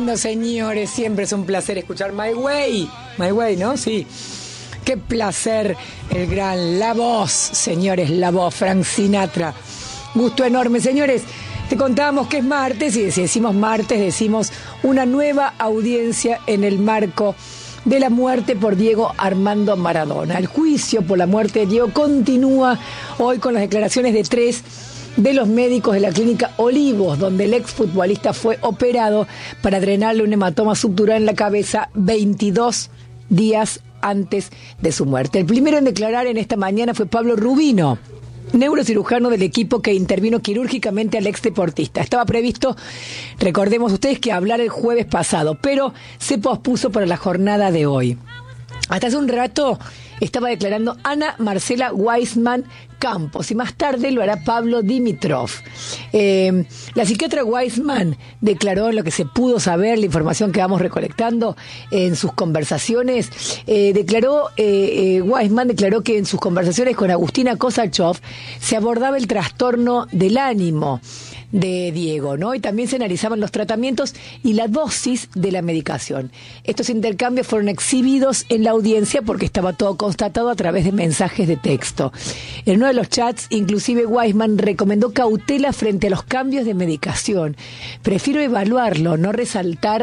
Bueno, señores, siempre es un placer escuchar My Way. My Way, ¿no? Sí. Qué placer, el gran La Voz, señores, La Voz, Frank Sinatra. Gusto enorme, señores. Te contábamos que es martes y si decimos martes decimos una nueva audiencia en el marco de la muerte por Diego Armando Maradona. El juicio por la muerte de Diego continúa hoy con las declaraciones de 3 de los médicos de la clínica Olivos, donde el exfutbolista fue operado para drenarle un hematoma subdural en la cabeza 22 días antes de su muerte. El primero en declarar en esta mañana fue Pablo Rubino, neurocirujano del equipo que intervino quirúrgicamente al exdeportista. Estaba previsto, recordemos ustedes, que hablar el jueves pasado, pero se pospuso para la jornada de hoy. Hasta hace un rato estaba declarando Ana Marcela Weissman Campos y más tarde lo hará Pablo Dimitrov. La psiquiatra Weissman declaró, en lo que se pudo saber, la información que vamos recolectando en sus conversaciones, Weissman declaró que en sus conversaciones con Agustina Kosachov se abordaba el trastorno del ánimo de Diego, ¿no? Y también se analizaban los tratamientos y la dosis de la medicación. Estos intercambios fueron exhibidos en la audiencia porque estaba todo constatado a través de mensajes de texto. En uno de los chats, inclusive Weissman recomendó cautela frente a los cambios de medicación. Prefiero evaluarlo, no resultar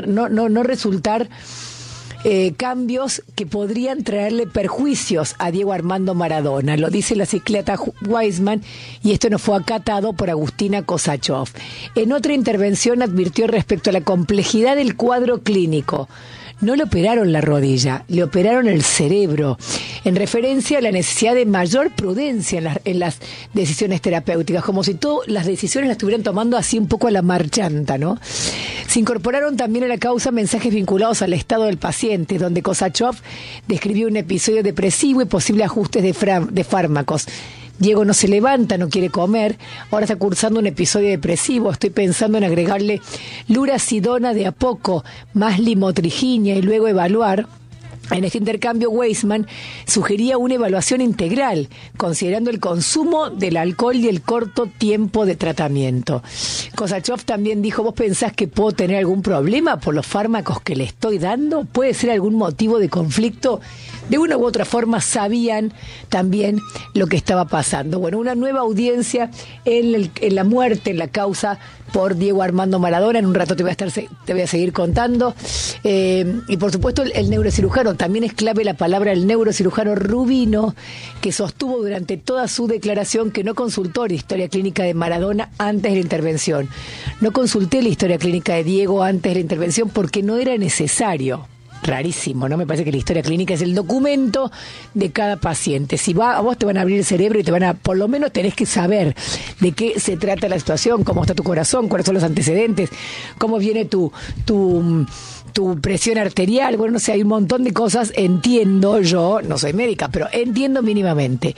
cambios que podrían traerle perjuicios a Diego Armando Maradona. Lo dice la psiquiatra Weissman y esto no fue acatado por Agustina Kosachov. En otra intervención advirtió respecto a la complejidad del cuadro clínico. No le operaron la rodilla, le operaron el cerebro, en referencia a la necesidad de mayor prudencia en las decisiones terapéuticas, como si todas las decisiones las estuvieran tomando así un poco a la marchanta, ¿no? Se incorporaron también a la causa mensajes vinculados al estado del paciente, donde Kosachov describió un episodio depresivo y posibles ajustes de fármacos. Diego no se levanta, no quiere comer, ahora está cursando un episodio depresivo, estoy pensando en agregarle lurasidona de a poco, más limotrigina y luego evaluar. En este intercambio, Weissman sugería una evaluación integral, considerando el consumo del alcohol y el corto tiempo de tratamiento. Kosachov también dijo, ¿vos pensás que puedo tener algún problema por los fármacos que le estoy dando? ¿Puede ser algún motivo de conflicto? De una u otra forma sabían también lo que estaba pasando. Bueno, una nueva audiencia en la muerte, en la causa por Diego Armando Maradona. En un rato te voy a seguir contando. Y por supuesto el neurocirujano, también es clave la palabra el neurocirujano Rubino, que sostuvo durante toda su declaración que no consultó la historia clínica de Maradona antes de la intervención. No consulté la historia clínica de Diego antes de la intervención porque no era necesario. Rarísimo, ¿no? Me parece que la historia clínica es el documento de cada paciente. Si a vos te van a abrir el cerebro y por lo menos tenés que saber de qué se trata la situación, cómo está tu corazón, cuáles son los antecedentes, cómo viene tu presión arterial, bueno, no sé, hay un montón de cosas, entiendo yo, no soy médica, pero entiendo mínimamente.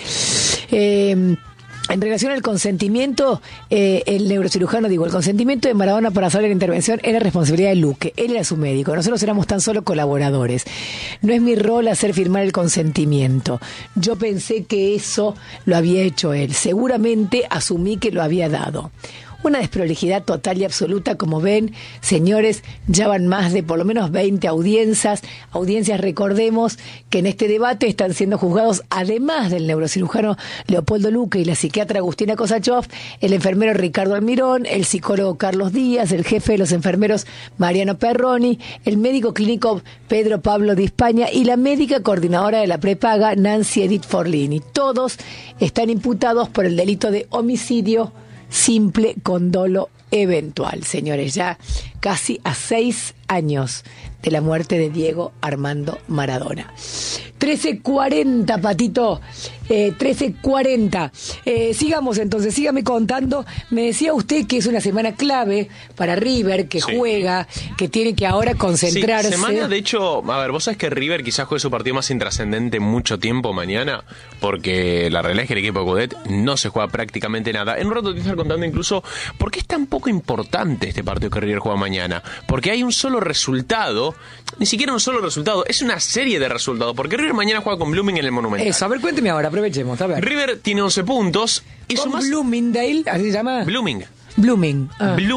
En relación al consentimiento, el neurocirujano el consentimiento de Maradona para hacer la intervención era responsabilidad de Luque. Él era su médico. Nosotros éramos tan solo colaboradores. No es mi rol hacer firmar el consentimiento. Yo pensé que eso lo había hecho él. Seguramente asumí que lo había dado. Una desprolijidad total y absoluta, como ven, señores, ya van más de por lo menos 20 audiencias. Recordemos que en este debate están siendo juzgados, además del neurocirujano Leopoldo Luque y la psiquiatra Agustina Kosachov, el enfermero Ricardo Almirón, el psicólogo Carlos Díaz, el jefe de los enfermeros Mariano Perroni, el médico clínico Pedro Pablo Di España y la médica coordinadora de la prepaga Nancy Edith Forlini. Todos están imputados por el delito de homicidio simple con dolo eventual, señores, ya casi a 6 años de la muerte de Diego Armando Maradona. 13:40, Patito, 13:40. Sigamos entonces, sígame contando. Me decía usted que es una semana clave para River, que juega, que tiene que ahora concentrarse. Sí, semana, de hecho, a ver, vos sabés que River quizás juegue su partido más intrascendente en mucho tiempo mañana, porque la realidad es que el equipo de Coudet no se juega prácticamente nada. En un rato te voy a estar contando incluso por qué es tan poco importante este partido que River juega mañana. Porque hay un solo resultado, ni siquiera un solo resultado, es una serie de resultados, porque River mañana juega con Blooming en el Monumental. Eso, a ver, cuénteme ahora, aprovechemos, a ver. River tiene 11 puntos. Y ¿Con Bloomingdale? ¿Así se llama? Blooming. Blooming.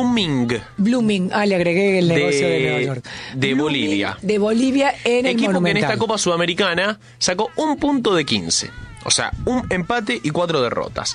Blooming. Le agregué el negocio de Nueva York. De Bolivia. De Bolivia en el equipo Monumental. que en esta Copa Sudamericana sacó 1 punto de 15. O sea, 1 empate y 4 derrotas.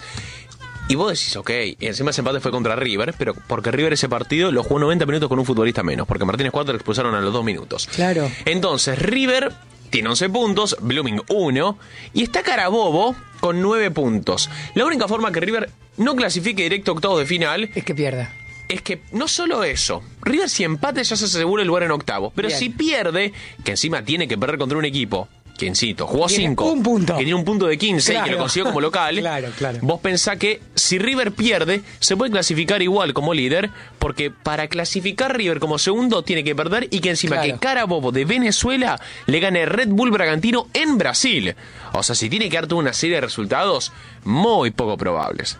Y vos decís, ok, y encima ese empate fue contra River, pero porque River ese partido lo jugó 90 minutos con un futbolista menos, porque Martínez 4 lo expulsaron a los 2 minutos. Claro. Entonces, River tiene 11 puntos, Blooming 1, y está Carabobo con 9 puntos. La única forma que River no clasifique directo a octavos de final es que pierda. Es que no solo eso, River si empate ya se asegura el lugar en octavos, pero Bien. si pierde, que encima tiene que perder contra un equipo que, insisto, jugó Tiene 5, un punto. que tiene un punto de 15 y que lo consiguió como local, Claro. vos pensás que si River pierde, se puede clasificar igual como líder, porque para clasificar River como segundo tiene que perder y que encima Claro. que Carabobo de Venezuela le gane Red Bull Bragantino en Brasil. O sea, si tiene que dar toda una serie de resultados muy poco probables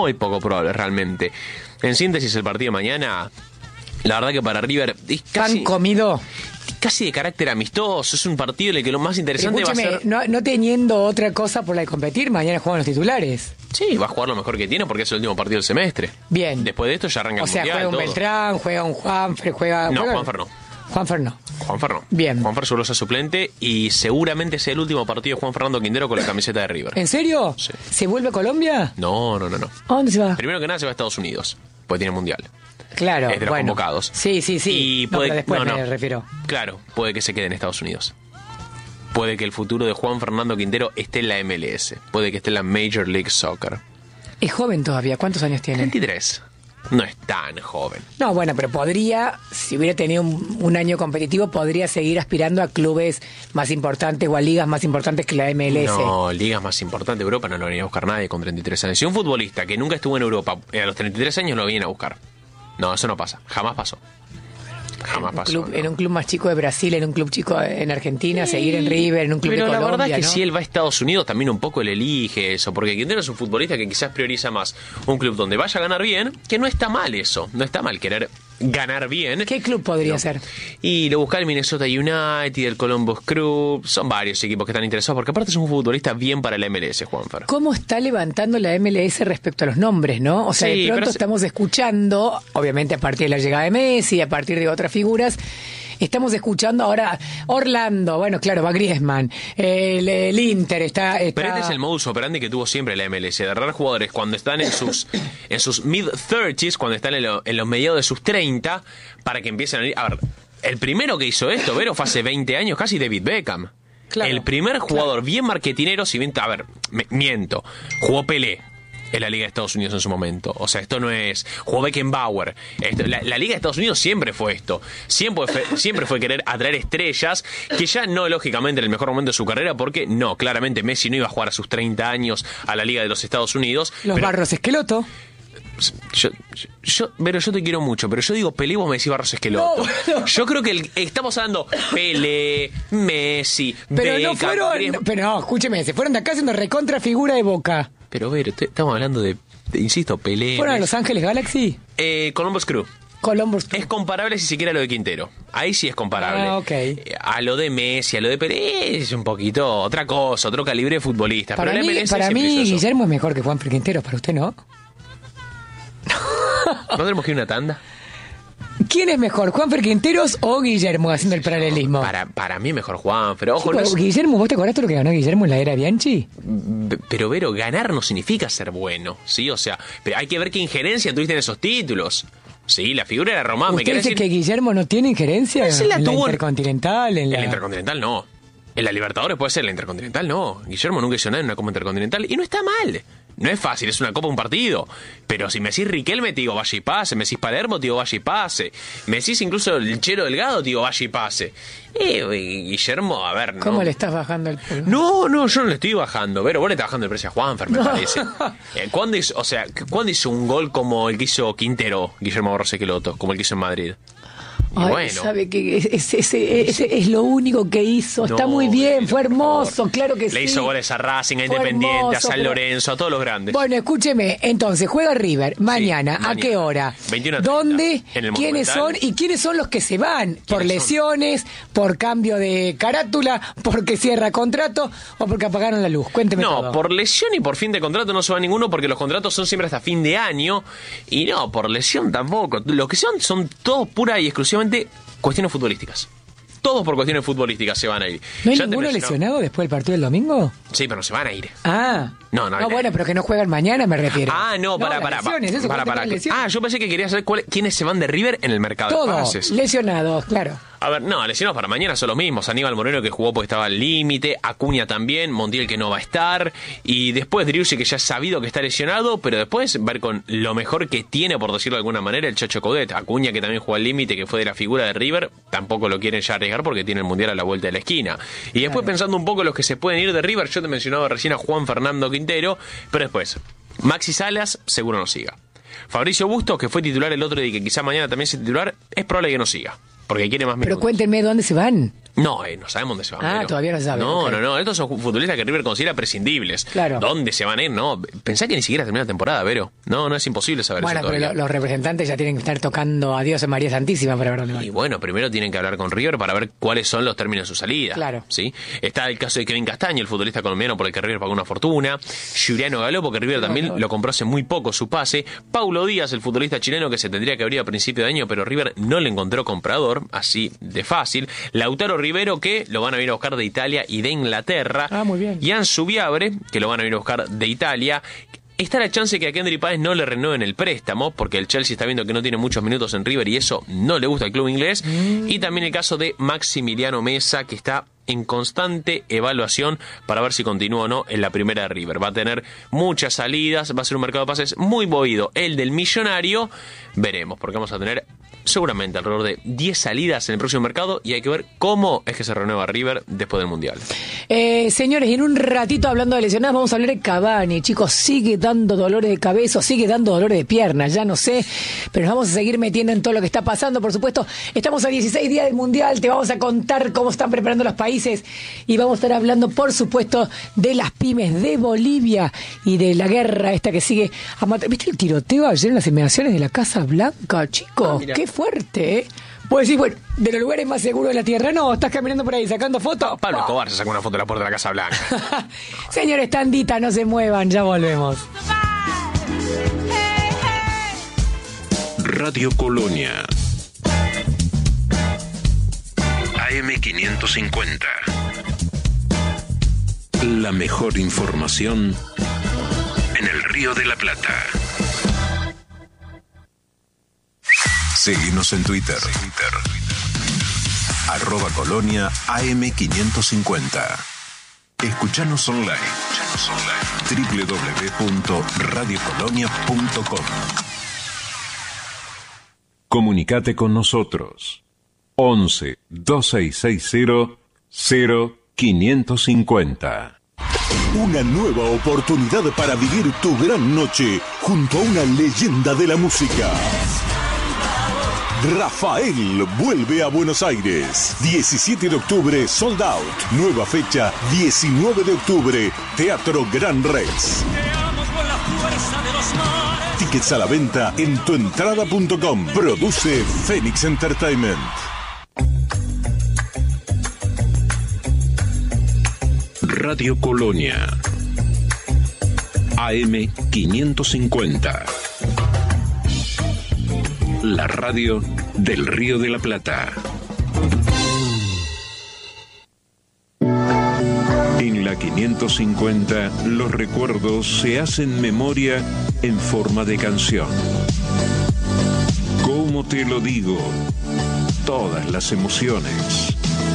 realmente. En síntesis, el partido de mañana, la verdad que para River es ¿Pan comido? casi de carácter amistoso. Es un partido en el que lo más interesante va a ser... no teniendo otra cosa por la de competir, mañana juegan los titulares. Sí, va a jugar lo mejor que tiene porque es el último partido del semestre. Bien. Después de esto ya arranca el O sea, Mundial. juega un todo. Beltrán, juega un Juanfer, No, juega- Juanfer no. Juanfer no. Juanfer no. Bien. Juanfer solo es suplente y seguramente sea el último partido de Juan Fernando Quintero con la camiseta de River. ¿En serio? Sí. ¿Se vuelve a Colombia? No. ¿A dónde se va? Primero que nada se va a Estados Unidos, porque tiene Mundial. Claro, Es de los bueno. convocados. Sí. Y No, puede, pero después no. me refiero. Claro, puede que se quede en Estados Unidos. Puede que el futuro de Juan Fernando Quintero esté en la MLS. Puede que esté en la Major League Soccer. Es joven todavía. ¿Cuántos años tiene? 23. No es tan joven. No, bueno, pero podría, si hubiera tenido un año competitivo, podría seguir aspirando a clubes más importantes o a ligas más importantes que la MLS. No, ligas más importantes de Europa no lo venía a buscar nadie con 33 años. Si un futbolista que nunca estuvo en Europa a los 33 años lo viene a buscar. No, eso no pasa. Jamás pasó. Jamás pasó. Club, no. En un club más chico de Brasil, en un club chico en Argentina, seguir en River, en un club Pero de la Colombia, verdad es que ¿no? si él va a Estados Unidos también un poco él elige eso, porque Quintero es un futbolista que quizás prioriza más un club donde vaya a ganar bien, que no está mal eso, no está mal querer ganar bien. ¿Qué club podría No. ser? Y lo busca el Minnesota United, el Columbus Crew, son varios equipos que están interesados, porque aparte es un futbolista bien para la MLS, Juanfer. ¿Cómo está levantando la MLS respecto a los nombres, no? O sea, Sí, de pero pronto estamos escuchando, obviamente a partir de la llegada de Messi, a partir de otras figuras, estamos escuchando ahora Orlando, bueno, claro, va Griezmann, el Inter está... Pero este es el modus operandi que tuvo siempre la MLS, de agarrar jugadores cuando están en sus mid-30s, cuando están en los mediados de sus 30, para que empiecen a ir... A ver, el primero que hizo esto, Vero, fue hace 20 años, casi David Beckham. Claro, el primer jugador bien marketinero, si bien... A ver, miento, jugó Pelé en la Liga de Estados Unidos en su momento. O sea, esto no es... Jugó Beckenbauer. La Liga de Estados Unidos siempre fue esto. Siempre fue querer atraer estrellas, que ya no, lógicamente, en el mejor momento de su carrera, porque no, claramente Messi no iba a jugar a sus 30 años a la Liga de los Estados Unidos. Los pero Barros Esqueloto. Pero yo te quiero mucho, pero yo digo Pelé, vos me decís Barros Esqueloto. No. Yo creo que estamos hablando Pelé, Messi, Pero Beckham, no fueron... Griezmann. Pero no, escúcheme, se fueron de acá siendo recontra figura de Boca. Pero Vero, estamos hablando de insisto, Pelé. ¿Fueron a Los Ángeles Galaxy? Columbus Crew. Columbus. Es comparable si siquiera a lo de Quintero. Ahí sí es comparable. Ah, ok. A lo de Messi, a lo de Pelé es un poquito otra cosa, otro calibre de futbolista. Para pero mí, la MLS para siempre mí hizo eso. Guillermo es mejor que Juan Quintero, para usted no. ¿No tenemos que ir a una tanda? ¿Quién es mejor, Juan Quinteros o Guillermo, haciendo el paralelismo? Para mí mejor Juan, pero ojo, Chico, no es- Guillermo, ¿vos te acordás de lo que ganó Guillermo en la era Bianchi? Pero Vero, ganar no significa ser bueno, ¿sí? O sea, pero hay que ver qué injerencia tuviste en esos títulos. Sí, la figura era Román, me ¿Usted quiere dice decir... que Guillermo no tiene injerencia Sí la en la tuvo en- Intercontinental? En En la... la Intercontinental no. En la Libertadores puede ser, en la Intercontinental no. Guillermo nunca hizo nada en una Copa Intercontinental y no está mal. No es fácil, es una Copa, un partido. Pero si me decís Riquelme, te digo vaya y pase. Me decís Palermo, te digo vaya y pase. Me decís incluso el Chero Delgado, te digo vaya y pase. Guillermo, a ver, no. ¿Cómo le estás bajando el pulgar? No, yo no le estoy bajando. Pero vos le estás bajando el precio a Juanfer, me parece. ¿Cuándo hizo un gol como el que hizo Quintero, Guillermo Barros Esqueloto, como el que hizo en Madrid? Ay, bueno. sabe que ese es lo único que hizo. Está muy bien, fue hermoso, claro que sí. Le hizo goles a Racing, a Fue Independiente, hermoso, a San Lorenzo, a todos los grandes. Bueno, escúcheme, entonces, juega River mañana. ¿A qué hora? 21:30, ¿Dónde? en el ¿Quiénes son? Monumental. ¿Y quiénes son los que se van? ¿Por lesiones? ¿Por cambio de carátula? ¿Porque cierra contrato? ¿O porque apagaron la luz? Cuénteme todo. No, por lesión y por fin de contrato no se va ninguno porque los contratos son siempre hasta fin de año. Y no, por lesión tampoco. Lo que son todos pura y exclusivamente cuestiones futbolísticas. Todos por cuestiones futbolísticas se van a ir. ¿No hay Ya te ninguno mencionaba. lesionado después del partido del domingo? Sí, pero no se van a ir. Ah. No, bueno, pero que no juegan mañana, me refiero. Ah, no, las para. lesiones, eso, ¿cuántas lesiones? Ah, yo pensé que querías saber quiénes se van de River en el mercado de Todos pases. lesionados, claro. A ver, no, lesionados para mañana son los mismos. Aníbal Moreno que jugó porque estaba al límite, Acuña también, Montiel que no va a estar, y después Driussi que ya ha sabido que está lesionado, pero después ver con lo mejor que tiene, por decirlo de alguna manera, el Chacho Coudet. Acuña que también jugó al límite, que fue de la figura de River, tampoco lo quieren ya arriesgar porque tiene el Mundial a la vuelta de la esquina. Y después pensando un poco en los que se pueden ir de River, yo te mencionaba recién a Juan Fernando Quintero, pero después, Maxi Salas seguro no siga. Fabricio Bustos, que fue titular el otro día y que quizá mañana también sea titular, es probable que no siga. Porque quiere más minutos. Pero cuéntenme dónde se van. No, no sabemos dónde se van. Ah, pero todavía no saben. No, Okay. no. Estos son futbolistas que River considera prescindibles. Claro. ¿Dónde se van a ir? No. Pensá que ni siquiera termina la temporada, Vero. No es imposible saber Bueno, eso pero todavía. los representantes ya tienen que estar tocando a Dios en María Santísima para ver dónde van. Y bueno, primero tienen que hablar con River para ver cuáles son los términos de su salida. Claro. ¿Sí? Está el caso de Kevin Castaño, el futbolista colombiano por el que River pagó una fortuna. Giuliano Galó, porque River también lo compró hace muy poco su pase. Paulo Díaz, el futbolista chileno que se tendría que abrir a principio de año, pero River no le encontró comprador, así de fácil. Lautaro Rivero, que lo van a venir a buscar de Italia y de Inglaterra. Ah, muy bien. Y Ansu Viabre, que lo van a venir a buscar de Italia. Está la chance que a Kendry Páez no le renueven el préstamo, porque el Chelsea está viendo que no tiene muchos minutos en River y eso no le gusta al club inglés. Y también el caso de Maximiliano Mesa, que está en constante evaluación para ver si continúa o no en la primera de River. Va a tener muchas salidas, va a ser un mercado de pases muy movido. El del Millonario, veremos, porque vamos a tener seguramente alrededor de 10 salidas en el próximo mercado y hay que ver cómo es que se renueva River después del Mundial. Señores, en un ratito hablando de lesionados vamos a hablar de Cavani. Chicos, sigue dando dolores de cabeza, sigue dando dolores de piernas, ya no sé, pero nos vamos a seguir metiendo en todo lo que está pasando. Por supuesto, estamos a 16 días del Mundial, te vamos a contar cómo están preparando los países y vamos a estar hablando, por supuesto, de las pymes de Bolivia y de la guerra esta que sigue a matar. ¿Viste el tiroteo ayer en las inmediaciones de la Casa Blanca, chicos? Qué fuerte, ¿eh? Puedes decir, bueno, de los lugares más seguros de la Tierra, no, estás caminando por ahí sacando fotos. Pablo Escobar se sacó una foto de la puerta de la Casa Blanca. Señores, tandita, no se muevan, ya volvemos. Radio Colonia AM550. La mejor información en el Río de la Plata. Seguinos en Twitter. @Colonia AM550. Escuchanos online. www.radiocolonia.com. Comunicate con nosotros. 11 2660 0550. Una nueva oportunidad para vivir tu gran noche junto a una leyenda de la música. Rafael vuelve a Buenos Aires. 17 de octubre, sold out. Nueva fecha, 19 de octubre, Teatro Gran Rex. Tickets a la venta en tuentrada.com. Produce Phoenix Entertainment. Radio Colonia AM550. La radio del Río de la Plata. En la 550, los recuerdos se hacen memoria en forma de canción. ¿Cómo te lo digo? Todas las emociones.